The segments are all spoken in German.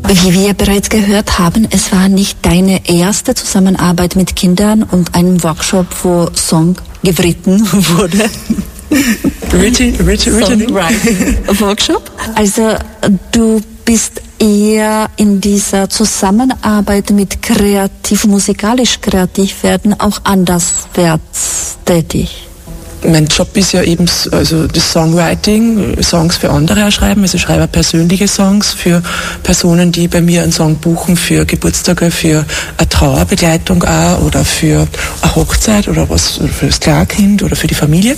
Wie wir bereits gehört haben, es war nicht deine erste Zusammenarbeit mit Kindern und einem Workshop, wo Song gewritten wurde. Written Workshop. Also du bist eher in dieser Zusammenarbeit mit musikalisch kreativ werden auch anderswärts tätig. Mein Job ist ja eben also das Songwriting, Songs für andere schreiben. Also ich schreibe persönliche Songs für Personen, die bei mir einen Song buchen für Geburtstage, für eine Trauerbegleitung auch oder für eine Hochzeit oder was für das Kleinkind oder für die Familie.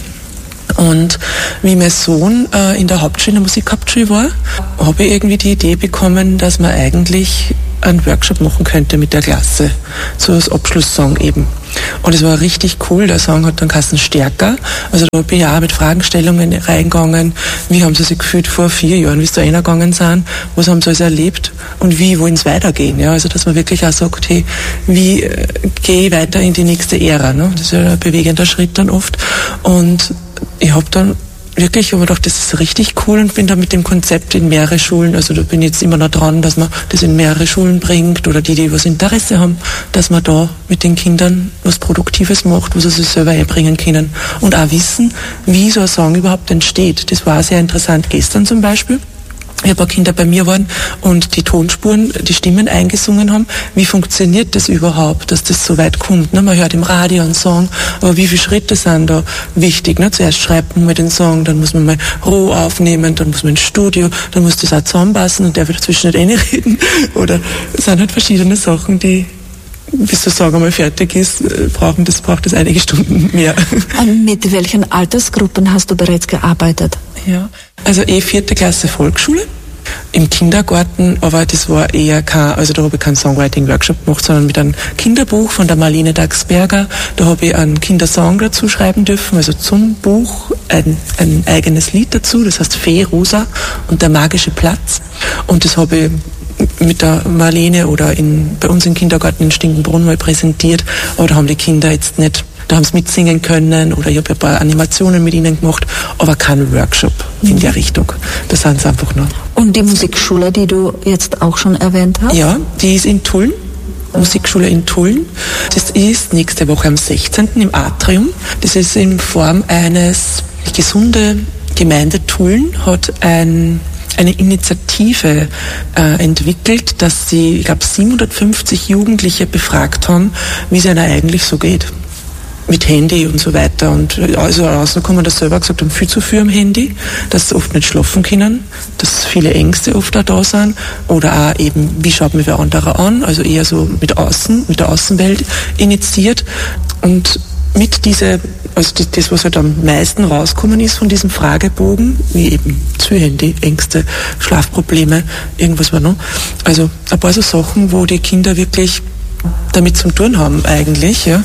Und wie mein Sohn in der Hauptschule, in der Musikhauptschule war, habe ich irgendwie die Idee bekommen, dass man eigentlich einen Workshop machen könnte mit der Klasse, so als Abschlusssong eben. Und es war richtig cool, der Song hat dann geheißen Stärker, also da bin ich auch mit Fragestellungen reingegangen, wie haben sie sich gefühlt vor 4 Jahren, wie sie da reingegangen sind, was haben sie alles erlebt und wie wollen es weitergehen, ja, also dass man wirklich auch sagt, hey, wie gehe ich weiter in die nächste Ära, ne? Das ist ja ein bewegender Schritt dann oft und ich habe dann wirklich, aber gedacht, das ist richtig cool und bin da mit dem Konzept in mehrere Schulen, also da bin ich jetzt immer noch dran, dass man das in mehrere Schulen bringt oder die was Interesse haben, dass man da mit den Kindern was Produktives macht, wo sie sich selber einbringen können und auch wissen, wie so ein Song überhaupt entsteht. Das war sehr interessant gestern zum Beispiel. Ich habe ein paar Kinder bei mir waren und die Tonspuren, die Stimmen eingesungen haben. Wie funktioniert das überhaupt, dass das so weit kommt? Ne? Man hört im Radio einen Song, aber wie viele Schritte sind da wichtig? Ne? Zuerst schreibt man mal den Song, dann muss man mal roh aufnehmen, dann muss man ins Studio, dann muss das auch zusammenpassen und der wird dazwischen nicht reden. Oder es sind halt verschiedene Sachen, die bis der Song einmal fertig ist, braucht es einige Stunden mehr. Und mit welchen Altersgruppen hast du bereits gearbeitet? Ja, also 4. Klasse Volksschule, im Kindergarten, aber das war eher also da habe ich keinen Songwriting-Workshop gemacht, sondern mit einem Kinderbuch von der Marlene Daxberger, da habe ich einen Kindersong dazu schreiben dürfen, also zum Buch ein eigenes Lied dazu, das heißt Fee Rosa und der magische Platz und das habe ich mit der Marlene oder bei uns im Kindergarten in Stinkenbrunn mal präsentiert, aber da haben die Kinder jetzt nicht, da haben sie mitsingen können oder ich habe ein paar Animationen mit ihnen gemacht, aber kein Workshop in der Richtung. Da sind sie einfach noch. Und die Musikschule, die du jetzt auch schon erwähnt hast? Ja, die ist in Tulln. Musikschule in Tulln. Das ist nächste Woche am 16. im Atrium. Das ist in Form eines gesunde Gemeinde Tulln hat eine Initiative entwickelt, dass sie, ich glaube, 750 Jugendliche befragt haben, wie es ihnen eigentlich so geht. Mit Handy und so weiter. Und also rausgekommen, dass selber gesagt haben, viel zu viel am Handy, dass sie oft nicht schlafen können, dass viele Ängste oft auch da sind. Oder auch eben, wie schaut man wer andere an, also eher so mit der Außenwelt initiiert. Und mit also das, was halt am meisten rausgekommen ist von diesem Fragebogen, wie eben zu Handy, Ängste, Schlafprobleme, irgendwas war noch. Also ein paar so Sachen, wo die Kinder wirklich damit zu tun haben eigentlich, ja.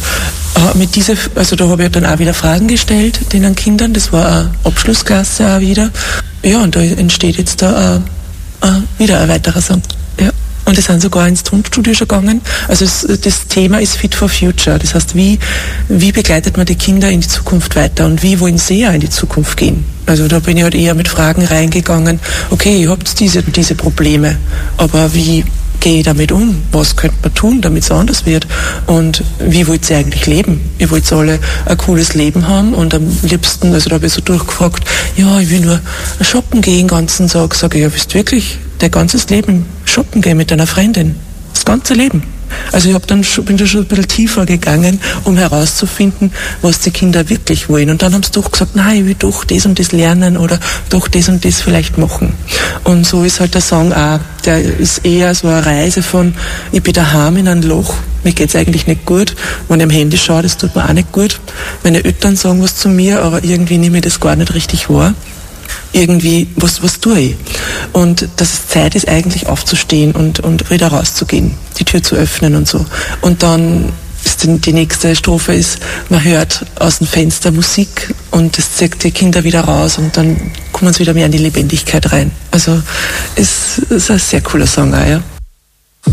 Also da habe ich dann auch wieder Fragen gestellt, den Kindern, das war eine Abschlussklasse auch wieder. Ja, und da entsteht jetzt da wieder ein weiterer Song. Ja. Und die sind sogar ins Tonstudio schon gegangen. Also das Thema ist Fit for Future. Das heißt, wie begleitet man die Kinder in die Zukunft weiter und wie wollen sie ja in die Zukunft gehen? Also da bin ich halt eher mit Fragen reingegangen. Okay, ihr habt diese Probleme, aber wie gehe ich damit um? Was könnte man tun, damit es anders wird? Und wie wollt ihr eigentlich leben? Ihr wollt alle ein cooles Leben haben und am liebsten, also da habe ich so durchgefragt, ja, ich will nur shoppen gehen den ganzen Tag. Sage ich, ja, willst du wirklich dein ganzes Leben shoppen gehen mit deiner Freundin? Das ganze Leben. Also ich bin da schon ein bisschen tiefer gegangen, um herauszufinden, was die Kinder wirklich wollen. Und dann haben sie doch gesagt, nein, ich will doch das und das lernen oder doch das und das vielleicht machen. Und so ist halt der Song auch. Der ist eher so eine Reise von, ich bin daheim in einem Loch, mir geht's eigentlich nicht gut. Wenn ich am Handy schaue, das tut mir auch nicht gut. Meine Eltern sagen was zu mir, aber irgendwie nehme ich das gar nicht richtig wahr. Irgendwie, was tue ich? Und dass es Zeit ist, eigentlich aufzustehen und wieder rauszugehen, die Tür zu öffnen und so. Und dann ist die nächste Strophe ist, man hört aus dem Fenster Musik und das zieht die Kinder wieder raus und dann kommen sie wieder mehr in die Lebendigkeit rein. Also es ist ein sehr cooler Song auch, ja.